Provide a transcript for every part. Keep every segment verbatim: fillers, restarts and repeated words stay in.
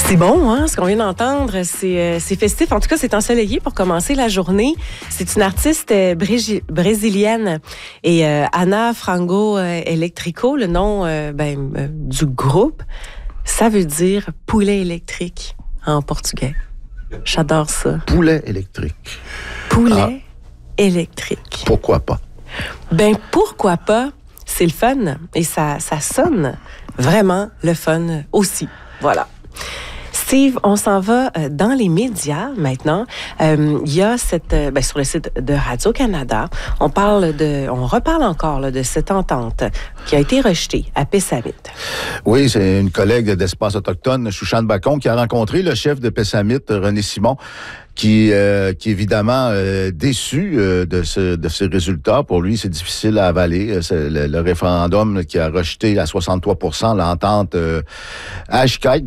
C'est bon, hein, ce qu'on vient d'entendre. C'est, euh, c'est festif. En tout cas, c'est ensoleillé pour commencer la journée. C'est une artiste euh, bré- brésilienne. Et euh, Ana Frango euh, Elétrico, le nom euh, ben, euh, du groupe, ça veut dire poulet électrique en portugais. J'adore ça. Poulet électrique. Poulet ah. électrique. Pourquoi pas? Ben, pourquoi pas? C'est le fun. Et ça, ça sonne vraiment le fun aussi. Voilà. Steve, on s'en va dans les médias maintenant. Euh, il y a cette, ben, sur le site de Radio-Canada, on parle de, on reparle encore là, de cette entente qui a été rejetée à Pessamit. Oui, c'est une collègue d'Espace autochtone, Chouchane Bacon, qui a rencontré le chef de Pessamit, René Simon, qui, euh, qui est évidemment euh, déçu euh, de, ce, de ces résultats. Pour lui, c'est difficile à avaler. C'est le, le référendum qui a rejeté à soixante-trois pour cent l'entente euh, Ashkat,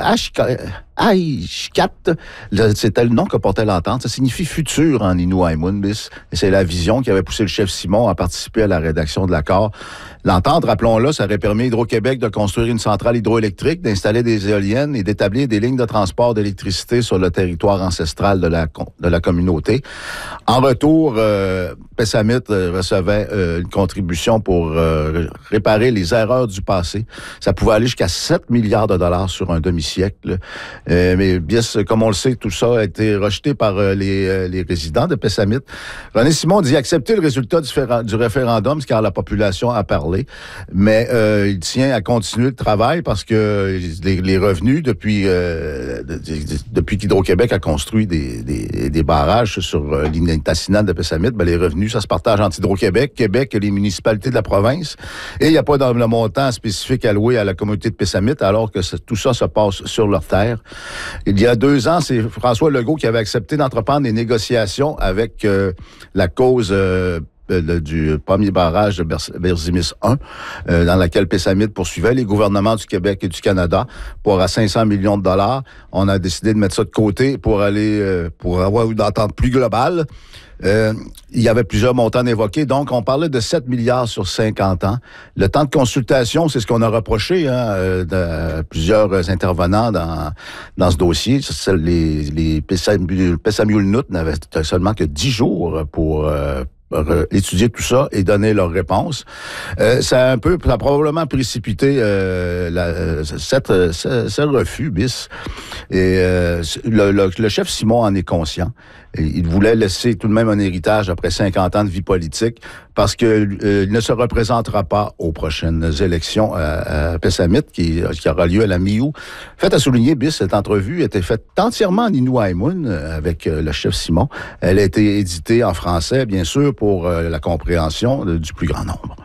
Aishkat, c'était le nom que portait l'entente. Ça signifie futur en Inuaimun. Et c'est la vision qui avait poussé le chef Simon à participer à la rédaction de l'accord. L'entente, rappelons-le, ça aurait permis à Hydro-Québec de construire une centrale hydroélectrique, d'installer des éoliennes et d'établir des lignes de transport d'électricité sur le territoire ancestral de la, de la communauté. En retour, euh, Pessamit recevait euh, une contribution pour euh, réparer les erreurs du passé. Ça pouvait aller jusqu'à sept milliards de dollars sur un demi-siècle. Euh, mais bien, comme on le sait, tout ça a été rejeté par euh, les, euh, les résidents de Pessamit. René Simon dit accepter le résultat du, féra- du référendum, car la population a parlé. Mais euh, il tient à continuer le travail parce que les, les revenus, depuis, euh, de, de, depuis qu'Hydro-Québec a construit des, des, des barrages sur euh, l'initacinale de Pessamit, ben, les revenus, ça se partage entre Hydro-Québec, Québec et les municipalités de la province. Et il n'y a pas de montant spécifique alloué à la communauté de Pessamit, alors que c'est, tout ça se passe sur leur terre. Il y a deux ans, c'est François Legault qui avait accepté d'entreprendre des négociations avec euh, la cause euh, Le, du premier barrage de Berzimis un, euh, dans laquelle Pessamit poursuivait les gouvernements du Québec et du Canada pour à cinq cents millions de dollars. On a décidé de mettre ça de côté pour aller, euh, pour avoir une entente plus globale. Euh, il y avait plusieurs montants évoqués, donc on parlait de sept milliards sur cinquante ans. Le temps de consultation, c'est ce qu'on a reproché hein, de plusieurs intervenants dans, dans ce dossier. Les, les Pessamit-Nut n'avaient seulement que dix jours pour euh, étudier tout ça et donner leur réponse. Euh, ça a un peu, ça a probablement précipité euh, la, cette, ce, ce refus bis. Et euh, le, le, le chef Simon en est conscient. Et il voulait laisser tout de même un héritage après cinquante ans de vie politique parce que euh, il ne se représentera pas aux prochaines élections à, à Pessamit qui, qui aura lieu à la mi-août. Fait à souligner, bis, cette entrevue était faite entièrement en Inuaimun avec euh, le chef Simon. Elle a été éditée en français, bien sûr, pour euh, la compréhension de, du plus grand nombre.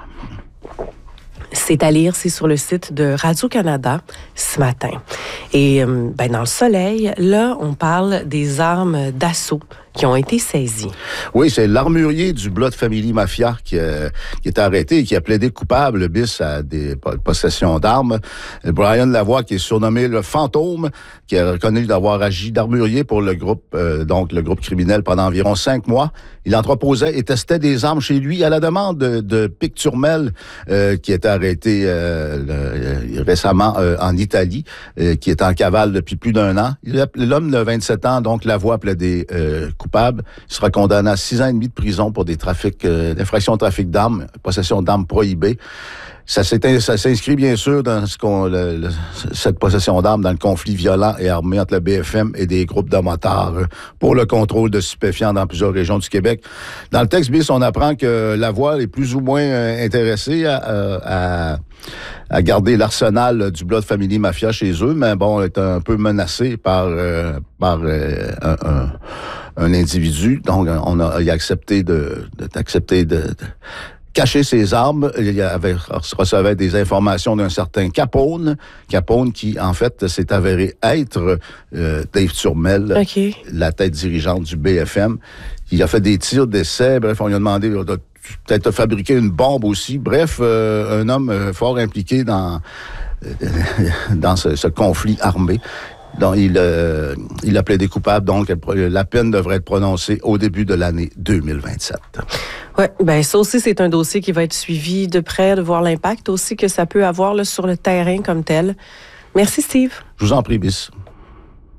C'est à lire, c'est sur le site de Radio-Canada ce matin. Et euh, ben, dans le soleil, là, on parle des armes d'assaut qui ont été saisies. Oui, c'est l'armurier du Blood Family Mafia qui, euh, qui est arrêté et qui a plaidé coupable bis à des possessions d'armes. Brian Lavoie, qui est surnommé le fantôme, qui a reconnu d'avoir agi d'armurier pour le groupe, euh, donc le groupe criminel pendant environ cinq mois. Il entreposait et testait des armes chez lui à la demande de, de Pic Turmel, euh, qui était arrêté euh, le, récemment euh, en Italie, euh, qui est en cavale depuis plus d'un an. L'homme de vingt-sept ans, donc Lavoie, plaidé euh, coupable. Il sera condamné à six ans et demi de prison pour des trafics, euh, d'infractions de trafic d'armes, possession d'armes prohibées. Ça, ça s'inscrit bien sûr dans ce qu'on, le, le, cette possession d'armes dans le conflit violent et armé entre le B F M et des groupes de motards pour le contrôle de stupéfiants dans plusieurs régions du Québec. Dans le texte bis, on apprend que Lavoie est plus ou moins intéressé à, à, à garder l'arsenal du Blood Family Mafia chez eux, mais bon, est un peu menacé par, euh, par euh, un, un, un individu. Donc, on a, il a accepté de, de, d'accepter de, de cacher ses armes. Il y avait, recevait des informations d'un certain Capone. Capone qui, en fait, s'est avéré être euh, Dave Turmel, okay. La tête dirigeante du B F M. Il a fait des tirs d'essai. Bref, on lui a demandé de peut-être fabriquer une bombe aussi. Bref, euh, un homme euh, fort impliqué dans, euh, dans ce, ce conflit armé. Donc, il, euh, il a plaidé coupable, donc la peine devrait être prononcée au début de l'année deux mille vingt-sept. Oui, bien ça aussi, c'est un dossier qui va être suivi de près, de voir l'impact aussi que ça peut avoir là, sur le terrain comme tel. Merci, Steve. Je vous en prie, Bis.